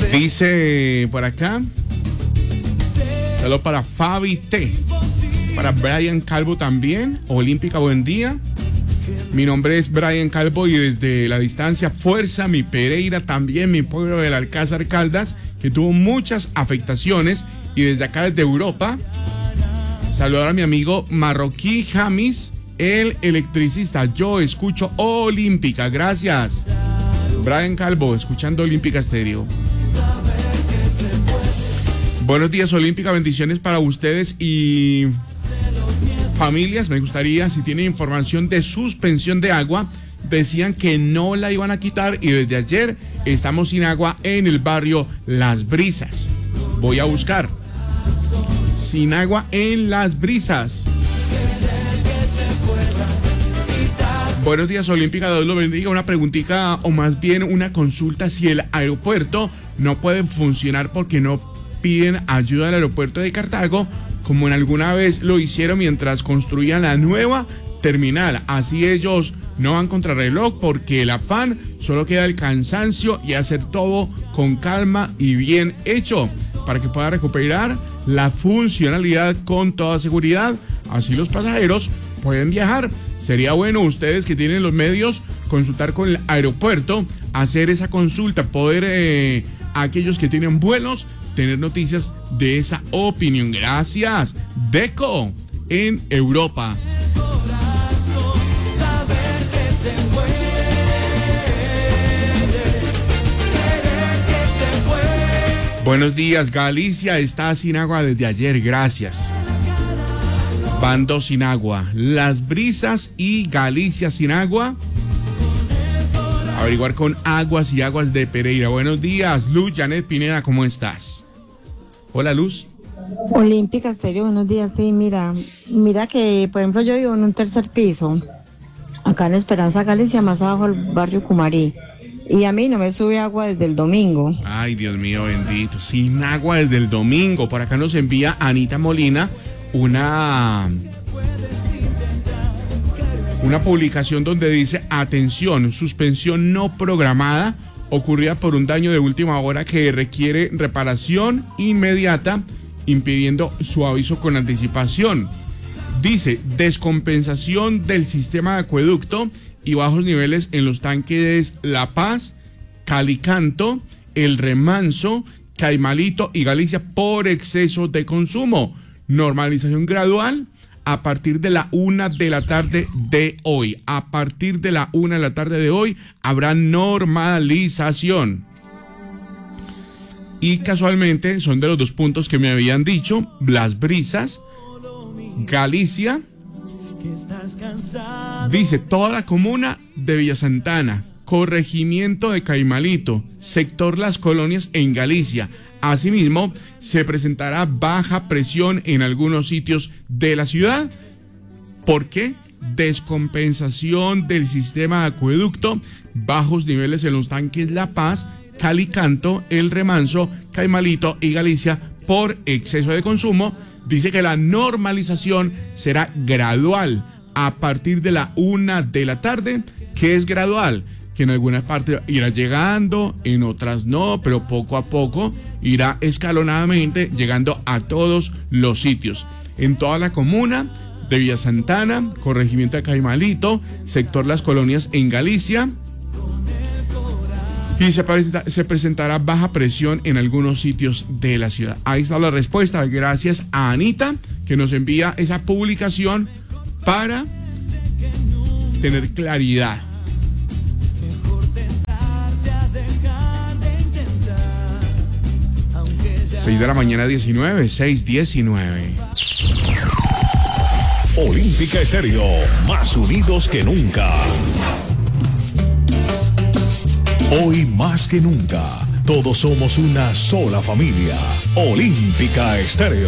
Dice por acá, saludos para Fabi T, para Brian Calvo también, Olímpica, buen día. Mi nombre es Brian Calvo y desde la distancia, fuerza mi Pereira, también mi pueblo del Alcázar Caldas, que tuvo muchas afectaciones, y desde acá, desde Europa, saludar a mi amigo marroquí Jamis, el electricista. Yo escucho Olímpica, gracias. Brian Calvo, escuchando Olímpica Estéreo. Buenos días, Olímpica, bendiciones para ustedes y familias. Me gustaría, si tienen información de suspensión de agua, decían que no la iban a quitar y desde ayer estamos sin agua en el barrio Las Brisas. Voy a buscar. Sin agua en Las Brisas. Buenos días, Olímpica, Dios lo bendiga. Una preguntita o más bien una consulta: si el aeropuerto no puede funcionar porque no piden ayuda al aeropuerto de Cartago, como en alguna vez lo hicieron mientras construían la nueva terminal. Así ellos no van contra reloj porque el afán solo queda el cansancio y hacer todo con calma y bien hecho para que pueda recuperar la funcionalidad con toda seguridad. Así los pasajeros pueden viajar. Sería bueno, ustedes que tienen los medios, consultar con el aeropuerto, hacer esa consulta, poder aquellos que tienen vuelos, tener noticias de esa opinión. Gracias. Deco en Europa. Buenos días, Galicia está sin agua desde ayer, gracias. Van dos sin agua, Las Brisas y Galicia sin agua. Averiguar con Aguas y Aguas de Pereira. Buenos días, Luz Janet Pineda, ¿cómo estás? Hola, Luz. Olímpica Estéreo, buenos días. Sí, mira que, por ejemplo, yo vivo en un tercer piso, acá en Esperanza, Galicia, más abajo al barrio Cumarí, y a mí no me sube agua desde el domingo. Ay, Dios mío, bendito, sin agua desde el domingo. Por acá nos envía Anita Molina una publicación donde dice: atención, suspensión no programada ocurrida por un daño de última hora que requiere reparación inmediata, impidiendo su aviso con anticipación. Dice: descompensación del sistema de acueducto y bajos niveles en los tanques La Paz, Calicanto, El Remanso, Caimalito y Galicia por exceso de consumo. Normalización gradual a partir de la 1 de la tarde de hoy. A partir de la 1 de la tarde de hoy habrá normalización. Y casualmente son de los dos puntos que me habían dicho: Las Brisas, Galicia. Dice: toda la comuna de Villa Santana, corregimiento de Caimalito, sector Las Colonias en Galicia. Asimismo, se presentará baja presión en algunos sitios de la ciudad. ¿Por qué? Descompensación del sistema de acueducto, bajos niveles en los tanques La Paz, Calicanto, El Remanso, Caimalito y Galicia por exceso de consumo. Dice que la normalización será gradual a partir de la 1 de la tarde. ¿Qué es gradual? Que en algunas partes irá llegando, en otras no, pero poco a poco irá escalonadamente llegando a todos los sitios. En toda la comuna de Villa Santana, corregimiento de Caimalito, sector Las Colonias en Galicia. Y se presentará baja presión en algunos sitios de la ciudad. Ahí está la respuesta. Gracias a Anita, que nos envía esa publicación para tener claridad. 6 de la mañana, 6:19. Olímpica Estéreo, más unidos que nunca. Hoy más que nunca, todos somos una sola familia. Olímpica Estéreo.